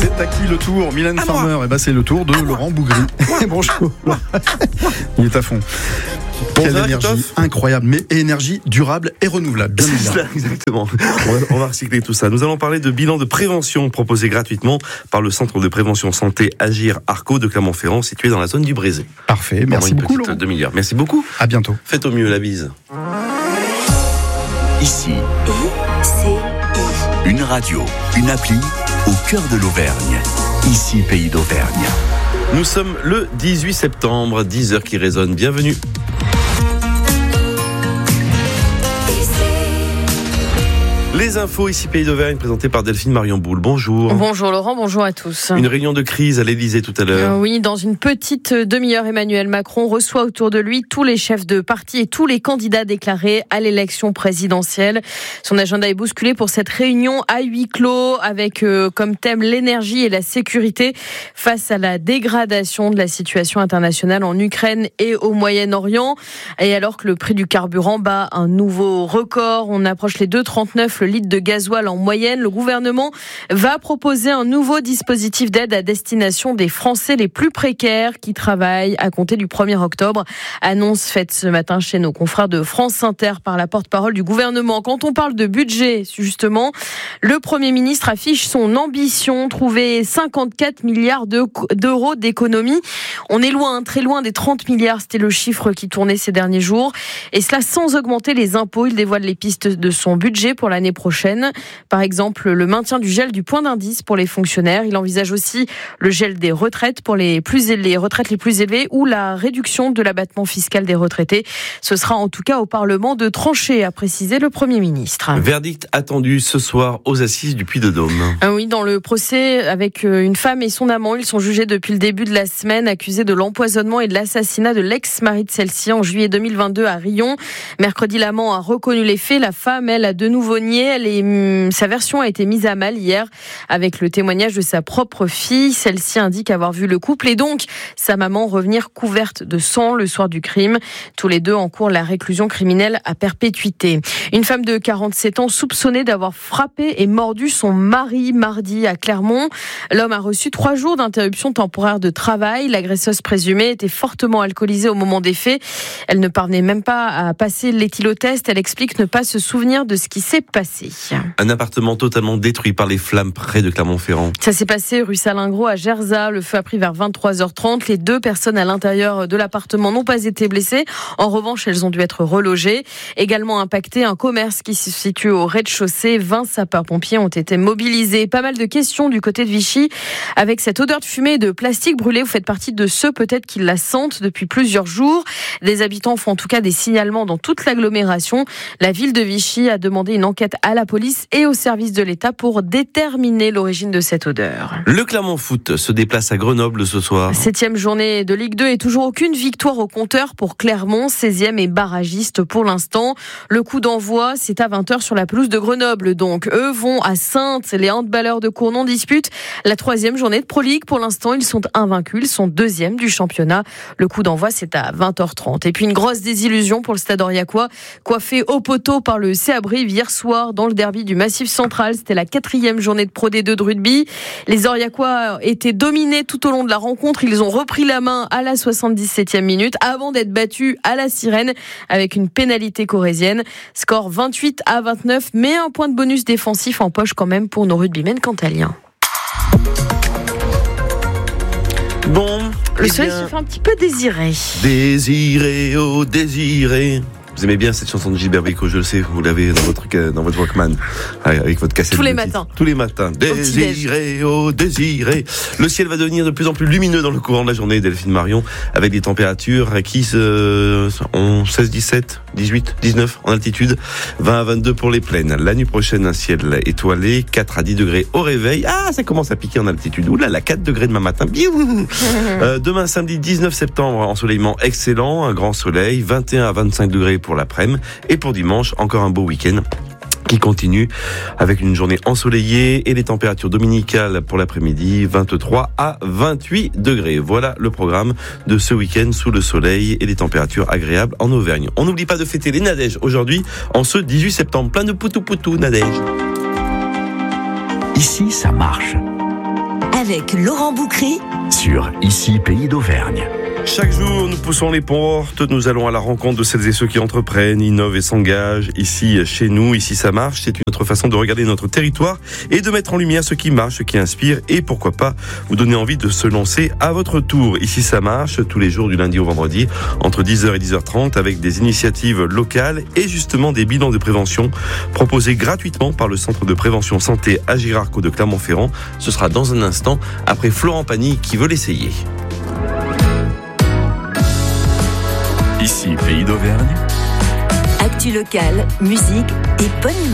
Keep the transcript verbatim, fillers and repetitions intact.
C'est à qui le tour? Mylène À Farmer. moi. Et ben c'est le tour de À Laurent moi. Bougry. Bonjour. Il est à fond. Quelle Bonjour, énergie Christophe. incroyable, mais énergie durable et renouvelable. Bien C'est évidemment. ça, exactement. On va, on va recycler tout ça. Nous allons parler de bilan de prévention proposé gratuitement par le Centre de prévention santé Agir Arco de Clermont-Ferrand, situé dans la zone du Brézé. Parfait. Pendant Merci une beaucoup, petite Laurent. demi-heure. Merci beaucoup. À bientôt. Faites au mieux, la bise. Ici, I C I. une radio, une appli au cœur de l'Auvergne. Ici, Pays d'Auvergne. Nous sommes le dix-huit septembre, dix heures qui résonnent. Bienvenue. Les infos ici Pays d'Auvergne présentées par Delphine Marion Boule. Bonjour. Bonjour Laurent, bonjour à tous. Une réunion de crise à l'Élysée tout à l'heure. Euh, oui, dans une petite demi-heure, Emmanuel Macron reçoit autour de lui tous les chefs de parti et tous les candidats déclarés à l'élection présidentielle. Son agenda est bousculé pour cette réunion à huis clos avec euh, comme thème l'énergie et la sécurité face à la dégradation de la situation internationale en Ukraine et au Moyen-Orient. Et alors que le prix du carburant bat un nouveau record, on approche les deux virgule trente-neuf le litre de gasoil en moyenne. Le gouvernement va proposer un nouveau dispositif d'aide à destination des Français les plus précaires qui travaillent à compter du premier octobre. Annonce faite ce matin chez nos confrères de France Inter par la porte-parole du gouvernement. Quand on parle de budget, justement, le Premier ministre affiche son ambition, trouver cinquante-quatre milliards d'euros d'économies. On est loin, très loin des trente milliards, c'était le chiffre qui tournait ces derniers jours. Et cela sans augmenter les impôts. Il dévoile les pistes de son budget pour l'année prochaine. Par exemple, le maintien du gel du point d'indice pour les fonctionnaires. Il envisage aussi le gel des retraites pour les plus élevées, les retraites les plus élevées ou la réduction de l'abattement fiscal des retraités. Ce sera en tout cas au Parlement de trancher, a précisé le Premier ministre. Verdict attendu ce soir aux assises du Puy-de-Dôme. Ah oui, dans le procès avec une femme et son amant, ils sont jugés depuis le début de la semaine, accusés de l'empoisonnement et de l'assassinat de l'ex-mari de celle-ci en juillet deux mille vingt-deux à Riom. Mercredi, l'amant a reconnu les faits. La femme, elle, a de nouveau nié. Elle est, sa version a été mise à mal hier avec le témoignage de sa propre fille. Celle-ci indique avoir vu le couple et donc sa maman revenir couverte de sang le soir du crime. Tous les deux encourent la réclusion criminelle à perpétuité. Une femme de quarante-sept ans soupçonnée d'avoir frappé et mordu son mari mardi à Clermont. L'homme a reçu trois jours d'interruption temporaire de travail. L'agresseuse présumée était fortement alcoolisée au moment des faits. Elle ne parvenait même pas à passer l'éthylotest. Elle explique ne pas se souvenir de ce qui s'est passé. Un appartement totalement détruit par les flammes près de Clermont-Ferrand. Ça s'est passé rue Salingro à Gerza. Le feu a pris vers vingt-trois heures trente. Les deux personnes à l'intérieur de l'appartement n'ont pas été blessées. En revanche, elles ont dû être relogées. Également impacté un commerce qui se situe au rez-de-chaussée. vingt sapeurs-pompiers ont été mobilisés. Pas mal de questions du côté de Vichy. Avec cette odeur de fumée et de plastique brûlé, vous faites partie de ceux peut-être qui la sentent depuis plusieurs jours. Des habitants font en tout cas des signalements dans toute l'agglomération. La ville de Vichy a demandé une enquête à la police et au service de l'État pour déterminer l'origine de cette odeur. Le Clermont Foot se déplace à Grenoble ce soir. Septième journée de Ligue deux et toujours aucune victoire au compteur pour Clermont, seizième et barragiste pour l'instant. Le coup d'envoi, c'est à vingt heures sur la pelouse de Grenoble. Donc, eux vont à Saintes. Les handballeurs de Cournon disputent la troisième journée de Pro League. Pour l'instant, ils sont invaincus. Ils sont deuxième du championnat. Le coup d'envoi, c'est à vingt heures trente. Et puis, une grosse désillusion pour le Stade Aurillacois, coiffé au poteau par le C A Brive hier soir dans le derby du Massif Central. C'était la quatrième journée de Pro D deux de rugby. Les Aurillacois étaient dominés tout au long de la rencontre. Ils ont repris la main à la soixante-dix-septième minute avant d'être battus à la sirène avec une pénalité corrézienne. Score vingt-huit à vingt-neuf, mais un point de bonus défensif en poche quand même pour nos rugbymen cantaliens. Bon, Le eh soleil bien, se fait un petit peu désirer. Désiré, oh désiré. Vous aimez bien cette chanson de Gilbert Bécaud, je le sais, vous l'avez dans votre, dans votre Walkman, avec votre cassette. Tous les de titre. matins. Tous les matins. Désiré, oh désiré. Le ciel va devenir de plus en plus lumineux dans le courant de la journée, Delphine Marion, avec des températures qui se, ont seize, dix-sept, dix-huit, dix-neuf en altitude, vingt à vingt-deux pour les plaines. La nuit prochaine, un ciel étoilé, quatre à dix degrés au réveil. Ah, ça commence à piquer en altitude. Ouh là là, quatre degrés demain matin. euh, demain, samedi dix-neuf septembre, ensoleillement excellent, un grand soleil, vingt et un à vingt-cinq degrés pour l'après-midi. Et pour dimanche, encore un beau week-end qui continue avec une journée ensoleillée et les températures dominicales pour l'après-midi, vingt-trois à vingt-huit degrés. Voilà le programme de ce week-end sous le soleil et les températures agréables en Auvergne. On n'oublie pas de fêter les Nadèges aujourd'hui, en ce dix-huit septembre. Plein de poutou-poutou, Nadège. Ici, ça marche. avec Laurent Boucry sur Ici Pays d'Auvergne. Chaque jour, nous poussons les portes, nous allons à la rencontre de celles et ceux qui entreprennent, innovent et s'engagent. Ici, chez nous, ici ça marche. C'est une autre façon de regarder notre territoire et de mettre en lumière ce qui marche, ce qui inspire et pourquoi pas vous donner envie de se lancer à votre tour. Ici ça marche, tous les jours du lundi au vendredi, entre dix heures et dix heures trente, avec des initiatives locales et justement des bilans de prévention proposés gratuitement par le Centre de prévention santé Agirc-Arrco de Clermont-Ferrand. Ce sera dans un instant, après Florent Pagny qui veut l'essayer. Ici Pays d'Auvergne. Actu locale, musique et bonne humeur.